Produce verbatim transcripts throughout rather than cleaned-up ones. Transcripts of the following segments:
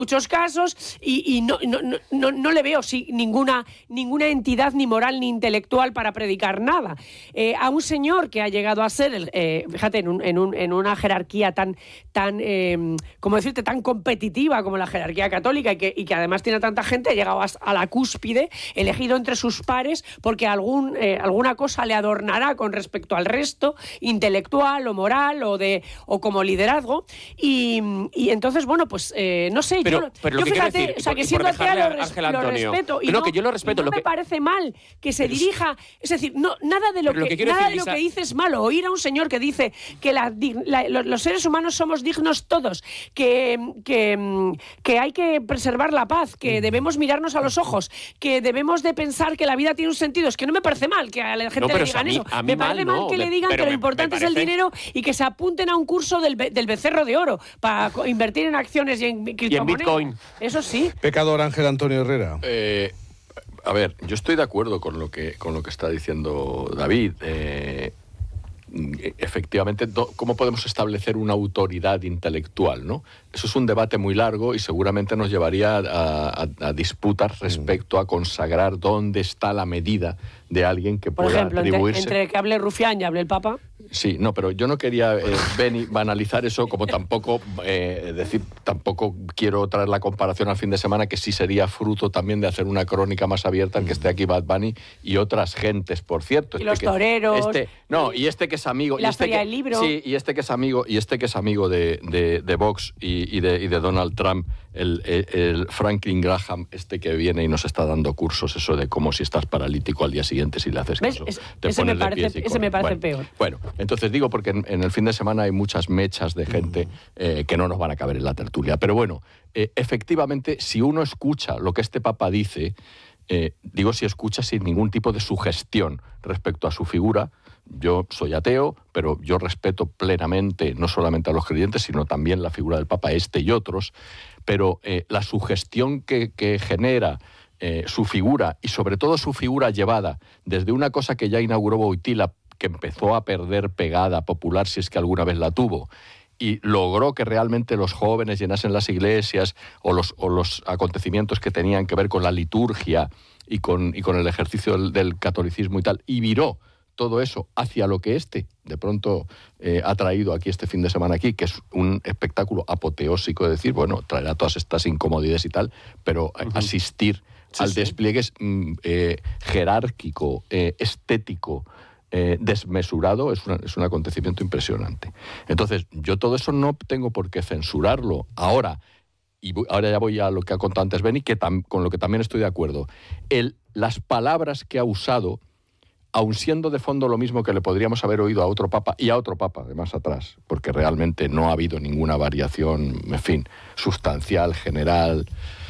muchos casos y, y no, no, no, no le veo sí, ninguna, ninguna entidad ni moral ni intelectual para predicar nada. Eh, a un señor que ha llegado a ser, el, eh, fíjate, en, un, en, un, en una jerarquía tan, tan eh, como decirte, tan competitiva como la jerarquía católica y que, y que además tiene tanta gente, ha llegado a, a la cúspide, elegido entre sus pares porque algún, eh, alguna cosa le adornará con respecto al resto, intelectual o moral o, de, o como liderazgo. Y, y entonces, bueno, pues eh, no sé, Pero, yo, pero yo lo que fíjate, decir, o sea, que por, siendo por atea lo, res, Ángel lo Antonio. respeto. Y no, no, que yo lo respeto. y no lo me que... parece mal que se pero dirija, es decir, no, nada de lo, que, que, nada decir, de lo Lisa... que dice es malo. Oír a un señor que dice que la, la, los seres humanos somos dignos todos, que, que, que hay que preservar la paz, que debemos mirarnos a los ojos, que debemos de pensar que la vida tiene un sentido. Es que no me parece mal que a la gente no, le digan a mí, eso. A mí me parece mal, mal no, que me, le digan que lo me, importante me es el dinero y que se apunten a un curso del, del becerro de oro para invertir en acciones y en criptomonedas. Y en Bitcoin. Eso sí. Pecador Ángel Antonio Herrera. Eh, a ver, yo estoy de acuerdo con lo que, con lo que está diciendo David. Eh, efectivamente, ¿cómo podemos establecer una autoridad intelectual, ¿no? Eso es un debate muy largo y seguramente nos llevaría a, a, a disputas respecto a consagrar dónde está la medida de alguien que Por pueda ejemplo, atribuirse... entre, entre que hable Rufián y hable el Papa. Sí, no, pero yo no quería, eh, Beni, banalizar eso, como tampoco, eh, decir, tampoco quiero traer la comparación al fin de semana, que sí sería fruto también de hacer una crónica más abierta en que esté aquí Bad Bunny y otras gentes, por cierto. Y este los que, toreros. Este, no, y este que es amigo... La y este Feria que, del Libro. Sí, y este que es amigo, y este que es amigo de, de, de Vox y, y, de, y de Donald Trump, el, el, el Franklin Graham, este que viene y nos está dando cursos, eso de cómo si estás paralítico al día siguiente, si le haces caso, es, te ese pones me de pies parece, y ese me parece bueno, peor. Bueno, entonces digo porque en, en el fin de semana hay muchas mechas de gente eh, que no nos van a caber en la tertulia. Pero bueno, eh, efectivamente, si uno escucha lo que este Papa dice, eh, digo si escucha sin ningún tipo de sugestión respecto a su figura. Yo soy ateo, pero yo respeto plenamente no solamente a los creyentes, sino también la figura del Papa, este y otros. Pero eh, la sugestión que, que genera eh, su figura, y sobre todo su figura llevada desde una cosa que ya inauguró Wojtyla, que empezó a perder pegada popular, si es que alguna vez la tuvo, y logró que realmente los jóvenes llenasen las iglesias o los, o los acontecimientos que tenían que ver con la liturgia y con, y con el ejercicio del, del catolicismo y tal, y viró todo eso hacia lo que este de pronto eh, ha traído aquí este fin de semana aquí, que es un espectáculo apoteósico de decir, bueno, traerá todas estas incomodidades y tal, pero uh-huh. asistir sí, al sí. despliegue eh, jerárquico, eh, estético, Eh, desmesurado, es, una, es un acontecimiento impresionante. Entonces, yo todo eso no tengo por qué censurarlo. Ahora, y voy, ahora ya voy a lo que ha contado antes Beni, que tam, con lo que también estoy de acuerdo. El, las palabras que ha usado, aun siendo de fondo lo mismo que le podríamos haber oído a otro papa, y a otro papa de más atrás, porque realmente no ha habido ninguna variación, en fin, sustancial, general,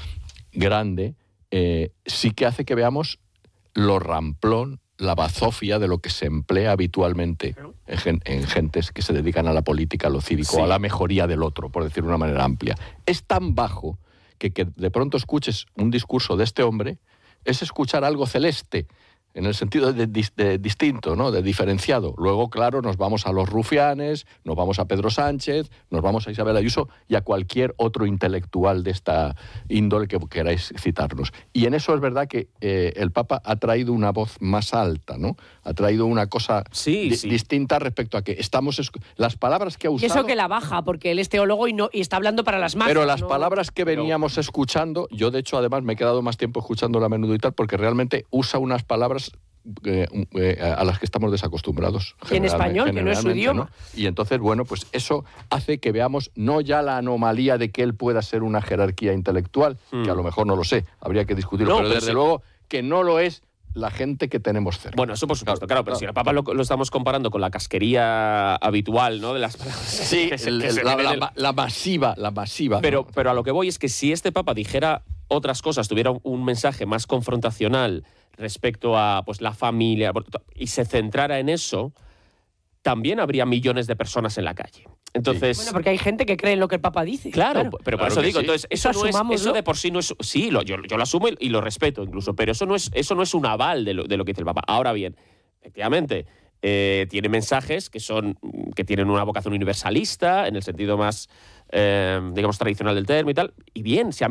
grande, eh, sí que hace que veamos lo ramplón, la bazofia de lo que se emplea habitualmente en, en gentes que se dedican a la política, a lo cívico, sí. a la mejoría del otro, por decirlo de una manera amplia. Es tan bajo que, que de pronto escuches un discurso de este hombre, es escuchar algo celeste, en el sentido de, de, de distinto, ¿no? De diferenciado. Luego, claro, nos vamos a los rufianes, nos vamos a Pedro Sánchez, nos vamos a Isabel Ayuso y a cualquier otro intelectual de esta índole que queráis citarnos. Y en eso es verdad que eh, el Papa ha traído una voz más alta, ¿no? Ha traído una cosa sí, di- sí. distinta respecto a que estamos... Esc- las palabras que ha usado... Y eso que la baja, porque él es teólogo y, no, y está hablando para las masas. Pero las ¿no? palabras que veníamos pero... escuchando, yo de hecho además me he quedado más tiempo escuchándola a menudo y tal, porque realmente usa unas palabras Eh, eh, a las que estamos desacostumbrados. Y en español, que no es su idioma. ¿no? Y entonces, bueno, pues eso hace que veamos no ya la anomalía de que él pueda ser una jerarquía intelectual, mm. que a lo mejor no lo sé, habría que discutirlo, no, pero, pero desde sí. luego que no lo es la gente que tenemos cerca. Bueno, eso por supuesto, claro, claro pero claro. si el Papa lo, lo estamos comparando con la casquería habitual, ¿no? De las palabras. Sí, que se, el, que se la, la, la, la masiva, la masiva. Pero, ¿no? pero a lo que voy es que si este Papa dijera otras cosas, tuviera un, un mensaje más confrontacional respecto a pues la familia y se centrara en eso, también habría millones de personas en la calle. Entonces, sí. Bueno, porque hay gente que cree en lo que el Papa dice. Claro, claro. pero por claro eso digo, sí. entonces eso, eso, no es, eso de por sí no es... Sí, lo, yo, yo lo asumo y, y lo respeto incluso, pero eso no es, eso no es un aval de lo, de lo que dice el Papa. Ahora bien, efectivamente, eh, tiene mensajes que, son, que tienen una vocación universalista, en el sentido más eh, digamos, tradicional del termo y tal. Y bien, se ha